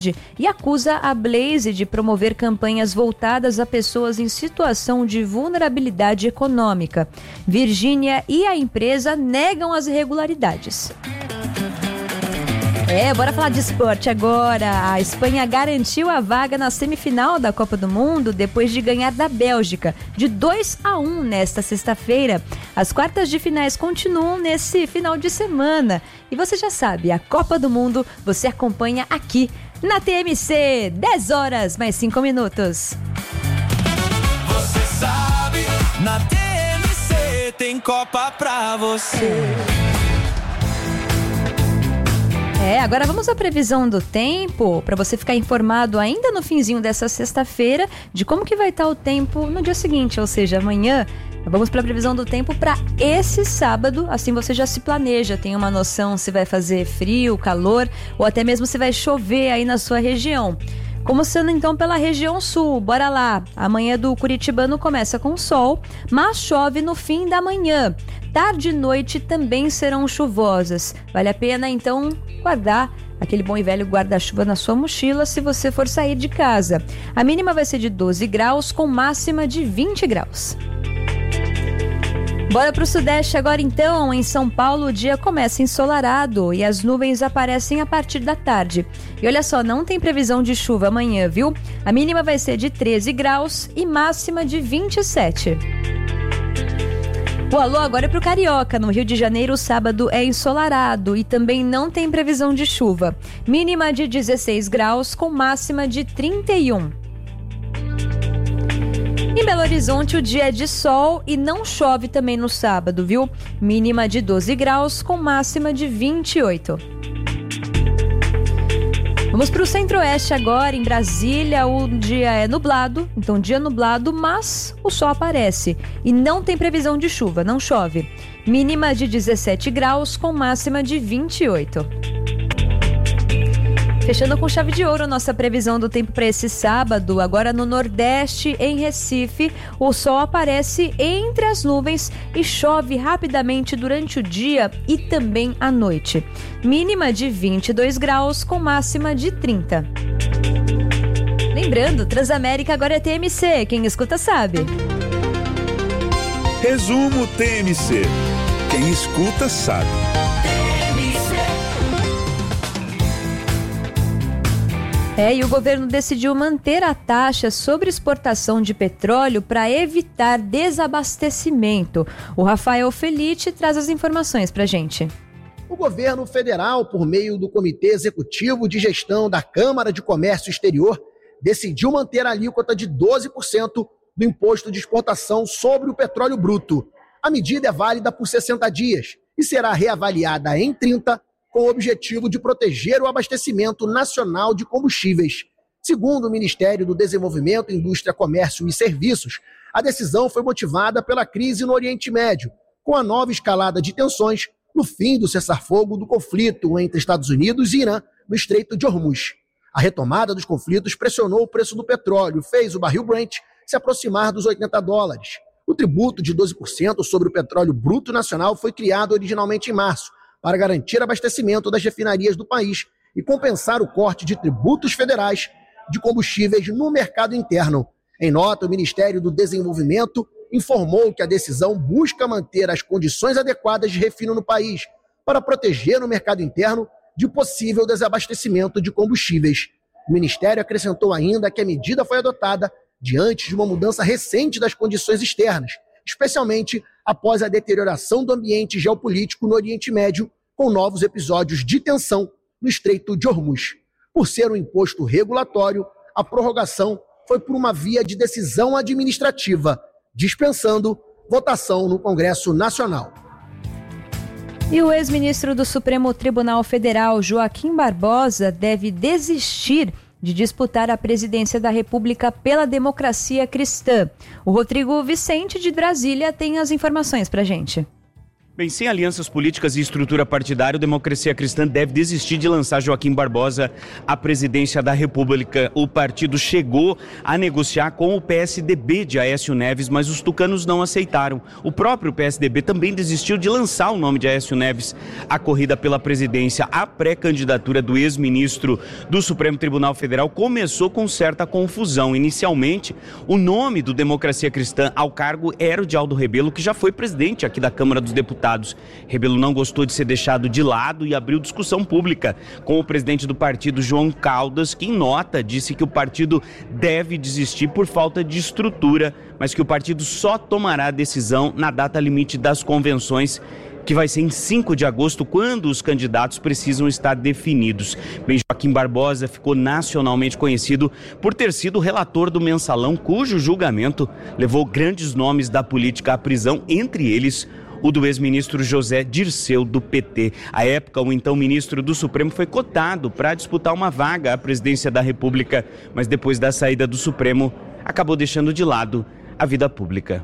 e acusa a Blaze de promover campanhas voltadas a pessoas em situação de vulnerabilidade econômica. Virgínia e a empresa negam as irregularidades. Bora falar de esporte agora. A Espanha garantiu a vaga na semifinal da Copa do Mundo depois de ganhar da Bélgica de 2-1 nesta sexta-feira. As quartas de finais continuam nesse final de semana. E você já sabe, a Copa do Mundo você acompanha aqui na TMC, 10 horas mais 5 minutos. Você sabe, na TMC tem Copa pra você. Agora vamos à previsão do tempo, para você ficar informado ainda no finzinho dessa sexta-feira de como que vai estar o tempo no dia seguinte, ou seja, amanhã. Vamos para a previsão do tempo para esse sábado, assim você já se planeja, tem uma noção se vai fazer frio, calor ou até mesmo se vai chover aí na sua região. Começando então pela região sul, bora lá. Amanhã do Curitibano começa com sol, mas chove no fim da manhã. Tarde e noite também serão chuvosas. Vale a pena então guardar aquele bom e velho guarda-chuva na sua mochila se você for sair de casa. A mínima vai ser de 12 graus com máxima de 20 graus. Bora para o Sudeste agora então. Em São Paulo o dia começa ensolarado e as nuvens aparecem a partir da tarde. E olha só, não tem previsão de chuva amanhã, viu? A mínima vai ser de 13 graus e máxima de 27. O alô agora é pro Carioca. No Rio de Janeiro o sábado é ensolarado e também não tem previsão de chuva. Mínima de 16 graus com máxima de 31. Em Belo Horizonte o dia é de sol e não chove também no sábado, viu? Mínima de 12 graus com máxima de 28. Vamos para o Centro-Oeste agora. Em Brasília o dia é nublado, então dia nublado, mas o sol aparece. E não tem previsão de chuva, não chove. Mínima de 17 graus com máxima de 28. Fechando com chave de ouro nossa previsão do tempo para esse sábado. Agora no Nordeste, em Recife, o sol aparece entre as nuvens e chove rapidamente durante o dia e também à noite. Mínima de 22 graus com máxima de 30. Lembrando, Transamérica agora é TMC, quem escuta sabe. Resumo TMC, quem escuta sabe. E o governo decidiu manter a taxa sobre exportação de petróleo para evitar desabastecimento. O Rafael Felice traz as informações para a gente. O governo federal, por meio do Comitê Executivo de Gestão da Câmara de Comércio Exterior, decidiu manter a alíquota de 12% do imposto de exportação sobre o petróleo bruto. A medida é válida por 60 dias e será reavaliada em 30, com o objetivo de proteger o abastecimento nacional de combustíveis. Segundo o Ministério do Desenvolvimento, Indústria, Comércio e Serviços, a decisão foi motivada pela crise no Oriente Médio, com a nova escalada de tensões no fim do cessar-fogo do conflito entre Estados Unidos e Irã no Estreito de Hormuz. A retomada dos conflitos pressionou o preço do petróleo, fez o barril Brent se aproximar dos $80. O tributo de 12% sobre o petróleo bruto nacional foi criado originalmente em março, para garantir abastecimento das refinarias do país e compensar o corte de tributos federais de combustíveis no mercado interno. Em nota, o Ministério do Desenvolvimento informou que a decisão busca manter as condições adequadas de refino no país para proteger o mercado interno de possível desabastecimento de combustíveis. O Ministério acrescentou ainda que a medida foi adotada diante de uma mudança recente das condições externas, especialmente após a deterioração do ambiente geopolítico no Oriente Médio, com novos episódios de tensão no Estreito de Hormuz. Por ser um imposto regulatório, a prorrogação foi por uma via de decisão administrativa, dispensando votação no Congresso Nacional. E o ex-ministro do Supremo Tribunal Federal, Joaquim Barbosa, deve desistir de disputar a presidência da República pela Democracia Cristã. O Rodrigo Vicente, de Brasília, tem as informações pra gente. Bem, sem alianças políticas e estrutura partidária, o Democracia Cristã deve desistir de lançar Joaquim Barbosa à presidência da República. O partido chegou a negociar com o PSDB de Aécio Neves, mas os tucanos não aceitaram. O próprio PSDB também desistiu de lançar o nome de Aécio Neves à corrida pela presidência. A pré-candidatura do ex-ministro do Supremo Tribunal Federal começou com certa confusão. Inicialmente, o nome do Democracia Cristã ao cargo era o de Aldo Rebelo, que já foi presidente aqui da Câmara dos Deputados. Rebelo não gostou de ser deixado de lado e abriu discussão pública com o presidente do partido, João Caldas, que em nota disse que o partido deve desistir por falta de estrutura, mas que o partido só tomará a decisão na data limite das convenções, que vai ser em 5 de agosto, quando os candidatos precisam estar definidos. Bem, Joaquim Barbosa ficou nacionalmente conhecido por ter sido o relator do Mensalão, cujo julgamento levou grandes nomes da política à prisão, entre eles o do ex-ministro José Dirceu, do PT. À época, o então ministro do Supremo foi cotado para disputar uma vaga à presidência da República, mas depois da saída do Supremo, acabou deixando de lado a vida pública.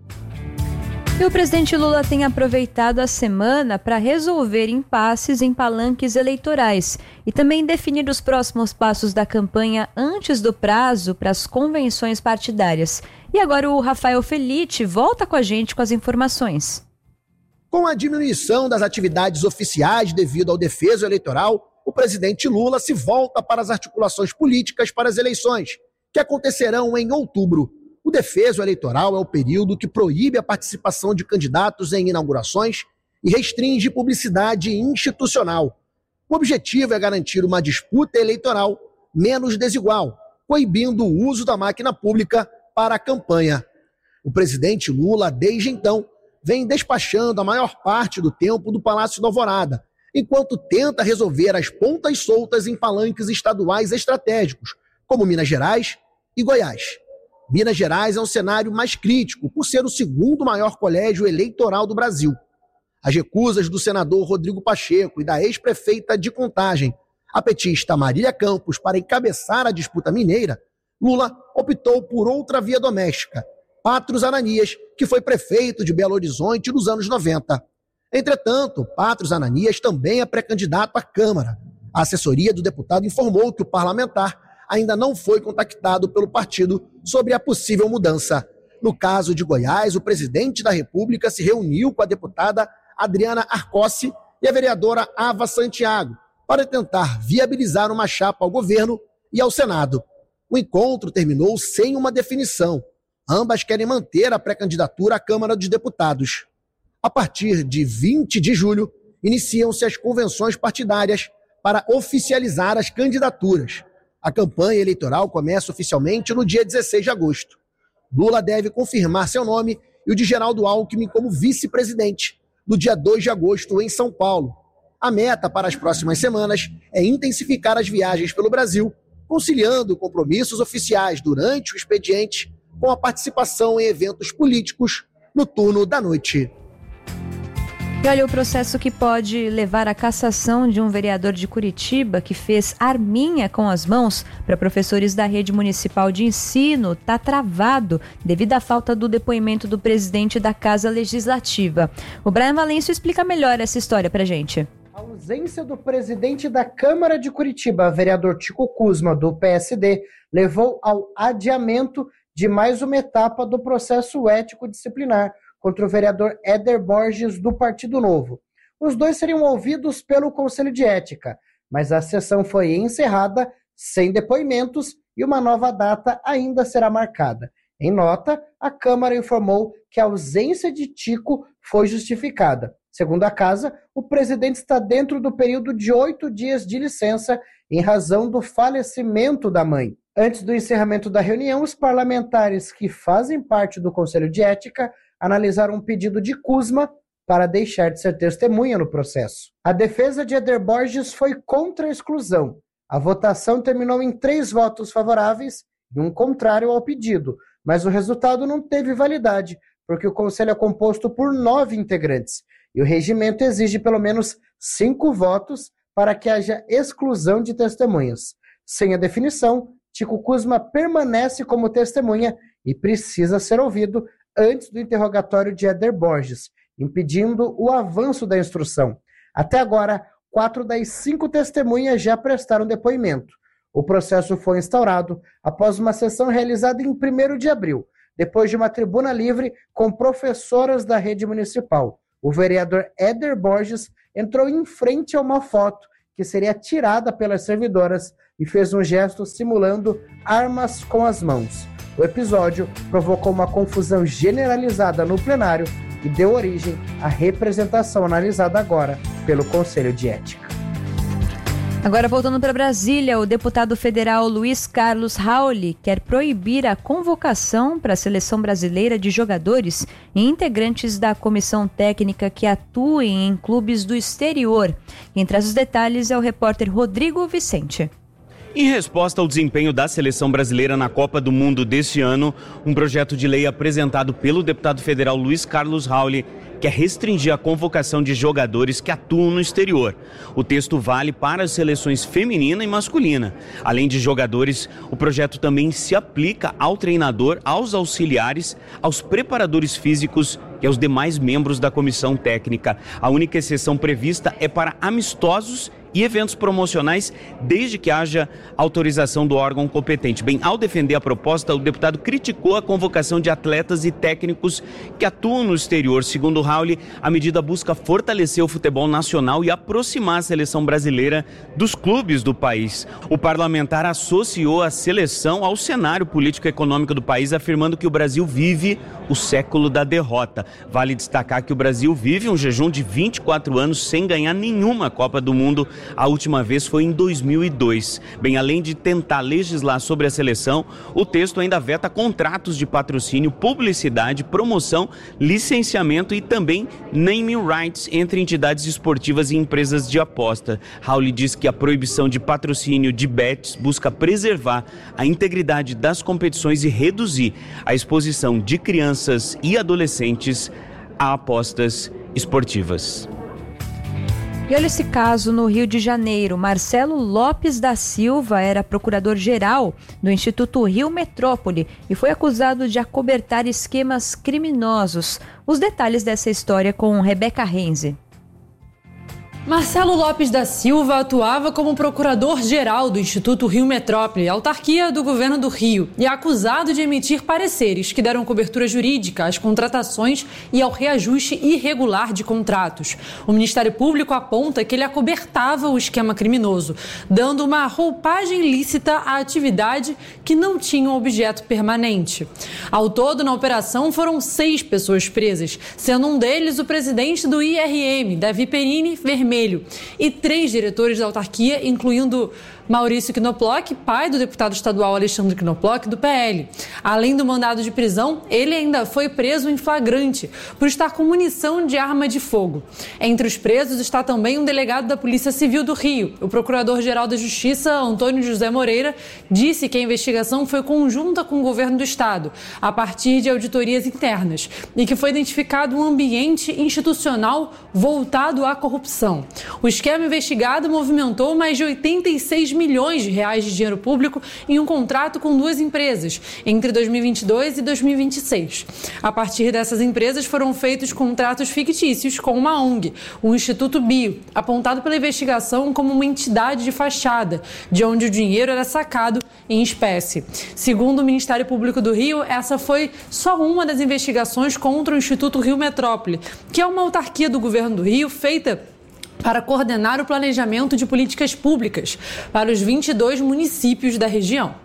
E o presidente Lula tem aproveitado a semana para resolver impasses em palanques eleitorais e também definir os próximos passos da campanha antes do prazo para as convenções partidárias. E agora o Rafael Felitti volta com a gente com as informações. Com a diminuição das atividades oficiais devido ao defeso eleitoral, o presidente Lula se volta para as articulações políticas para as eleições, que acontecerão em outubro. O defeso eleitoral é o período que proíbe a participação de candidatos em inaugurações e restringe publicidade institucional. O objetivo é garantir uma disputa eleitoral menos desigual, coibindo o uso da máquina pública para a campanha. O presidente Lula, desde então, vem despachando a maior parte do tempo do Palácio da Alvorada, enquanto tenta resolver as pontas soltas em palanques estaduais estratégicos, como Minas Gerais e Goiás. Minas Gerais é um cenário mais crítico, por ser o segundo maior colégio eleitoral do Brasil. As recusas do senador Rodrigo Pacheco e da ex-prefeita de Contagem, a petista Marília Campos, para encabeçar a disputa mineira, Lula optou por outra via doméstica, Patros Ananias, que foi prefeito de Belo Horizonte nos anos 90. Entretanto, Patros Ananias também é pré-candidato à Câmara. A assessoria do deputado informou que o parlamentar ainda não foi contactado pelo partido sobre a possível mudança. No caso de Goiás, o presidente da República se reuniu com a deputada Adriana Arcossi e a vereadora Ava Santiago para tentar viabilizar uma chapa ao governo e ao Senado. O encontro terminou sem uma definição. Ambas querem manter a pré-candidatura à Câmara dos Deputados. A partir de 20 de julho, iniciam-se as convenções partidárias para oficializar as candidaturas. A campanha eleitoral começa oficialmente no dia 16 de agosto. Lula deve confirmar seu nome e o de Geraldo Alckmin como vice-presidente no dia 2 de agosto em São Paulo. A meta para as próximas semanas é intensificar as viagens pelo Brasil, conciliando compromissos oficiais durante o expediente com a participação em eventos políticos no turno da noite. E olha, o processo que pode levar à cassação de um vereador de Curitiba que fez arminha com as mãos para professores da rede municipal de ensino está travado devido à falta do depoimento do presidente da Casa Legislativa. O Brian Valêncio explica melhor essa história para a gente. A ausência do presidente da Câmara de Curitiba, vereador Tico Kuzma, do PSD, levou ao adiamento de mais uma etapa do processo ético disciplinar contra o vereador Éder Borges, do Partido Novo. Os dois seriam ouvidos pelo Conselho de Ética, mas a sessão foi encerrada sem depoimentos e uma nova data ainda será marcada. Em nota, a Câmara informou que a ausência de Tico foi justificada. Segundo a Casa, o presidente está dentro do período de 8 dias de licença em razão do falecimento da mãe. Antes do encerramento da reunião, os parlamentares que fazem parte do Conselho de Ética analisaram um pedido de Kuzma para deixar de ser testemunha no processo. A defesa de Éder Borges foi contra a exclusão. A votação terminou em 3 votos favoráveis e um contrário ao pedido, mas o resultado não teve validade, porque o Conselho é composto por 9 integrantes e o regimento exige pelo menos 5 votos para que haja exclusão de testemunhas. Sem a definição, Tico Kuzma permanece como testemunha e precisa ser ouvido antes do interrogatório de Éder Borges, impedindo o avanço da instrução. Até agora, 4 das 5 testemunhas já prestaram depoimento. O processo foi instaurado após uma sessão realizada em 1º de abril, depois de uma tribuna livre com professoras da rede municipal. O vereador Éder Borges entrou em frente a uma foto que seria tirada pelas servidoras e fez um gesto simulando armas com as mãos. O episódio provocou uma confusão generalizada no plenário e deu origem à representação analisada agora pelo Conselho de Ética. Agora, voltando para Brasília, o deputado federal Luiz Carlos Rauli quer proibir a convocação para a seleção brasileira de jogadores e integrantes da comissão técnica que atuem em clubes do exterior. Quem traz os detalhes é o repórter Rodrigo Vicente. Em resposta ao desempenho da seleção brasileira na Copa do Mundo deste ano, um projeto de lei apresentado pelo deputado federal Luiz Carlos Rauli quer restringir a convocação de jogadores que atuam no exterior. O texto vale para as seleções feminina e masculina. Além de jogadores, o projeto também se aplica ao treinador, aos auxiliares, aos preparadores físicos e aos demais membros da comissão técnica. A única exceção prevista é para amistosos e eventos promocionais, desde que haja autorização do órgão competente. Bem, ao defender a proposta, o deputado criticou a convocação de atletas e técnicos que atuam no exterior. Segundo Rauli, a medida busca fortalecer o futebol nacional e aproximar a seleção brasileira dos clubes do país. O parlamentar associou a seleção ao cenário político-econômico do país, afirmando que o Brasil vive o século da derrota. Vale destacar que o Brasil vive um jejum de 24 anos sem ganhar nenhuma Copa do Mundo. A última vez foi em 2002. Bem, além de tentar legislar sobre a seleção, o texto ainda veta contratos de patrocínio, publicidade, promoção, licenciamento e também naming rights entre entidades esportivas e empresas de aposta. Rauli diz que a proibição de patrocínio de bets busca preservar a integridade das competições e reduzir a exposição de crianças e adolescentes a apostas esportivas. E olha esse caso no Rio de Janeiro. Marcelo Lopes da Silva era procurador-geral do Instituto Rio Metrópole e foi acusado de acobertar esquemas criminosos. Os detalhes dessa história com Rebeca Renze. Marcelo Lopes da Silva atuava como procurador-geral do Instituto Rio Metrópole, autarquia do governo do Rio, e é acusado de emitir pareceres que deram cobertura jurídica às contratações e ao reajuste irregular de contratos. O Ministério Público aponta que ele acobertava o esquema criminoso, dando uma roupagem lícita à atividade que não tinha um objeto permanente. Ao todo, na operação, foram 6 pessoas presas, sendo um deles o presidente do IRM, Davi Perini Vermelho, e 3 diretores da autarquia, incluindo Maurício Knoploch, pai do deputado estadual Alexandre Knoploch, do PL. Além do mandado de prisão, ele ainda foi preso em flagrante por estar com munição de arma de fogo. Entre os presos está também um delegado da Polícia Civil do Rio. O procurador-geral da Justiça, Antônio José Moreira, disse que a investigação foi conjunta com o governo do estado, a partir de auditorias internas, e que foi identificado um ambiente institucional voltado à corrupção. O esquema investigado movimentou mais de 86 milhões de reais de dinheiro público em um contrato com 2 empresas, entre 2022 e 2026. A partir dessas empresas foram feitos contratos fictícios com uma ONG, o Instituto Bio, apontado pela investigação como uma entidade de fachada, de onde o dinheiro era sacado em espécie. Segundo o Ministério Público do Rio, essa foi só uma das investigações contra o Instituto Rio Metrópole, que é uma autarquia do governo do Rio feita para coordenar o planejamento de políticas públicas para os 22 municípios da região.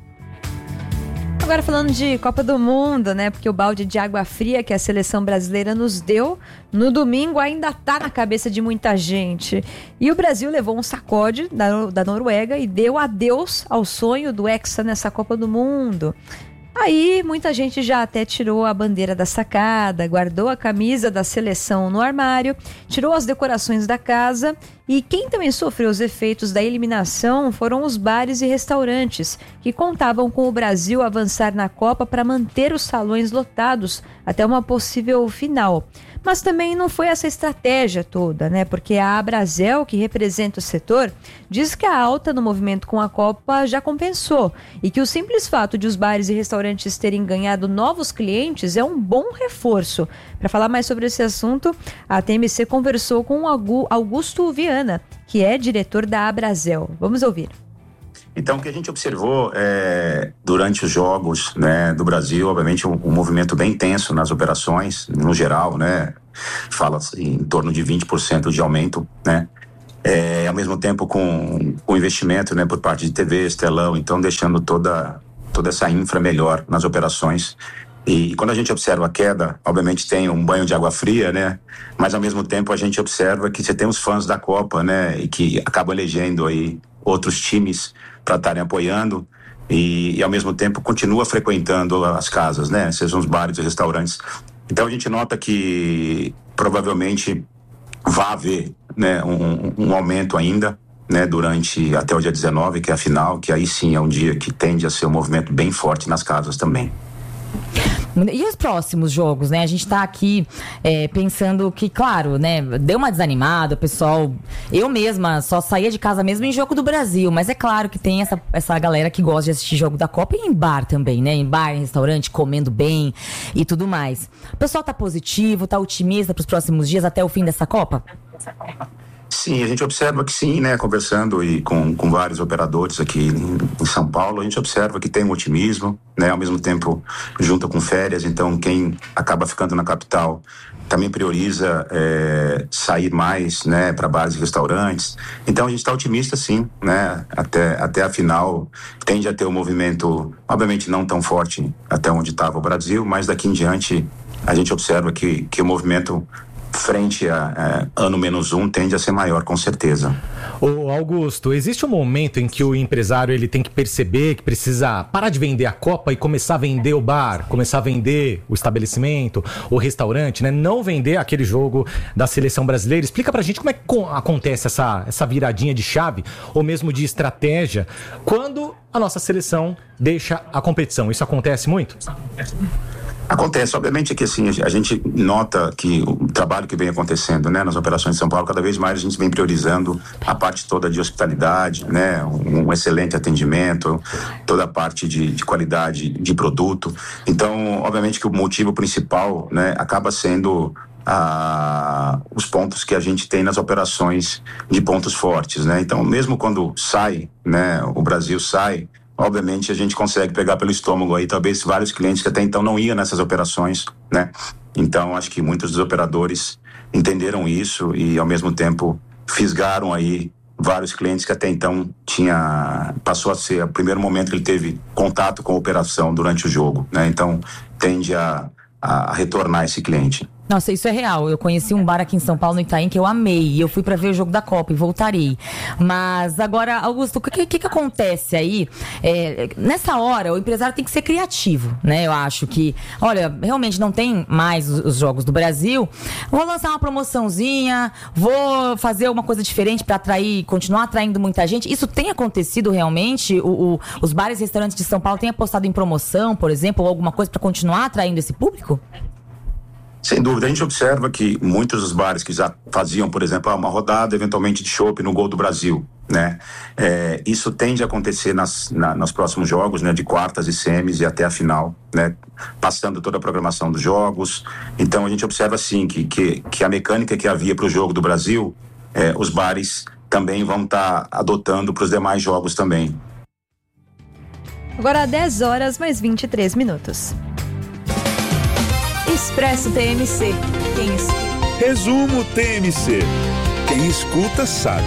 Agora falando de Copa do Mundo, né? Porque o balde de água fria que a seleção brasileira nos deu no domingo ainda tá na cabeça de muita gente. E o Brasil levou um sacode da Noruega e deu adeus ao sonho do Hexa nessa Copa do Mundo. Aí muita gente já até tirou a bandeira da sacada, guardou a camisa da seleção no armário, tirou as decorações da casa, e quem também sofreu os efeitos da eliminação foram os bares e restaurantes, que contavam com o Brasil avançar na Copa para manter os salões lotados até uma possível final. Mas também não foi essa estratégia toda, né? Porque a Abrazel, que representa o setor, diz que a alta no movimento com a Copa já compensou e que o simples fato de os bares e restaurantes restaurantes terem ganhado novos clientes é um bom reforço. Para falar mais sobre esse assunto, a TMC conversou com Augusto Viana, que é diretor da Abrazel. Vamos ouvir. Então, o que a gente observou durante os jogos, né, do Brasil, obviamente um movimento bem intenso nas operações, no geral, né, fala-se em torno de 20% de aumento, né, ao mesmo tempo com o investimento, né, por parte de TV, telão, então deixando toda essa infra melhor nas operações. E quando a gente observa a queda, obviamente tem um banho de água fria, né? Mas ao mesmo tempo a gente observa que você tem os fãs da Copa, né? E que acabam elegendo aí outros times para estarem apoiando e ao mesmo tempo continua frequentando as casas, né? Sejam os bares e restaurantes. Então a gente nota que provavelmente vai haver, né, um aumento ainda, né, durante até o dia 19, que é a final, que aí sim é um dia que tende a ser um movimento bem forte nas casas também. E os próximos jogos, né? A gente tá aqui pensando que, claro, né? Deu uma desanimada, o pessoal... Eu mesma só saía de casa mesmo em jogo do Brasil, mas é claro que tem essa galera que gosta de assistir jogo da Copa e em bar também, né? Em bar, em restaurante, comendo bem e tudo mais. O pessoal tá positivo, tá otimista pros próximos dias até o fim dessa Copa? Sim, a gente observa que sim, né, conversando e com vários operadores aqui em São Paulo, a gente observa que tem um otimismo, né, ao mesmo tempo junto com férias, então quem acaba ficando na capital também prioriza sair mais, né, para bares e restaurantes. Então a gente está otimista sim, né, até a final tende a ter um movimento, obviamente não tão forte até onde estava o Brasil, mas daqui em diante a gente observa que o movimento frente a ano -1 tende a ser maior, com certeza. Ô Augusto, existe um momento em que o empresário ele tem que perceber que precisa parar de vender a Copa e começar a vender o bar, começar a vender o estabelecimento, o restaurante, né? Não vender aquele jogo da seleção brasileira. Explica pra gente como é que acontece essa viradinha de chave, ou mesmo de estratégia, quando a nossa seleção deixa a competição. Isso acontece muito? Acontece, obviamente que assim, a gente nota que o trabalho que vem acontecendo, né, nas operações de São Paulo, cada vez mais a gente vem priorizando a parte toda de hospitalidade, né, um excelente atendimento, toda a parte de qualidade de produto. Então, obviamente que o motivo principal, né, acaba sendo os pontos que a gente tem nas operações de pontos fortes, né. Então, mesmo quando sai, né, o Brasil sai, obviamente a gente consegue pegar pelo estômago aí, talvez vários clientes que até então não iam nessas operações, né? Então acho que muitos dos operadores entenderam isso e ao mesmo tempo fisgaram aí vários clientes que até então passou a ser o primeiro momento que ele teve contato com a operação durante o jogo, né? Então tende a retornar esse cliente. Nossa, isso é real. Eu conheci um bar aqui em São Paulo, no Itaim, que eu amei. E eu fui pra ver o jogo da Copa e voltarei. Mas agora, Augusto, o que acontece aí? Nessa hora, o empresário tem que ser criativo, né? Eu acho que, olha, realmente não tem mais os jogos do Brasil. Vou lançar uma promoçãozinha, vou fazer uma coisa diferente pra continuar atraindo muita gente. Isso tem acontecido realmente? Os bares e restaurantes de São Paulo têm apostado em promoção, por exemplo, ou alguma coisa pra continuar atraindo esse público? Sem dúvida, a gente observa que muitos dos bares que já faziam, por exemplo, uma rodada eventualmente de chopp no Gol do Brasil, né? Isso tende a acontecer nos próximos jogos, né? De quartas e semis e até a final, né? Passando toda a programação dos jogos. Então a gente observa sim que a mecânica que havia para o jogo do Brasil, os bares também vão estar adotando para os demais jogos também. Agora 10 horas mais 23 minutos. Expresso TMC. Quem escuta? Resumo TMC. Quem escuta sabe.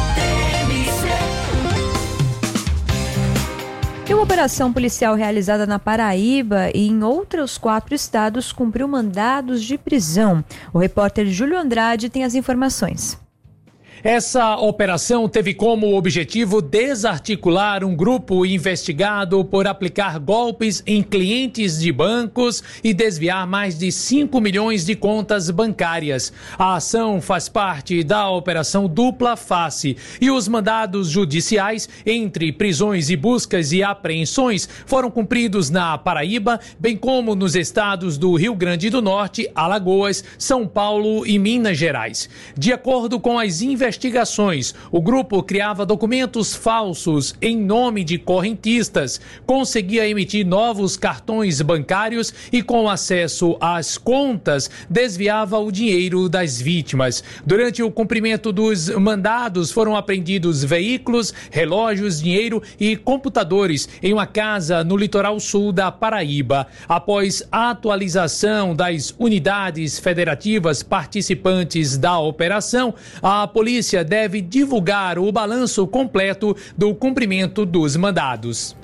E uma operação policial realizada na Paraíba e em outros 4 estados cumpriu mandados de prisão. O repórter Júlio Andrade tem as informações. Essa operação teve como objetivo desarticular um grupo investigado por aplicar golpes em clientes de bancos e desviar mais de 5 milhões de contas bancárias. A ação faz parte da Operação Dupla Face e os mandados judiciais entre prisões e buscas e apreensões foram cumpridos na Paraíba, bem como nos estados do Rio Grande do Norte, Alagoas, São Paulo e Minas Gerais. De acordo com as investigações investigações, o grupo criava documentos falsos em nome de correntistas, conseguia emitir novos cartões bancários e, com acesso às contas, desviava o dinheiro das vítimas. Durante o cumprimento dos mandados, foram apreendidos veículos, relógios, dinheiro e computadores em uma casa no litoral sul da Paraíba. Após a atualização das unidades federativas participantes da operação, a polícia deve divulgar o balanço completo do cumprimento dos mandados.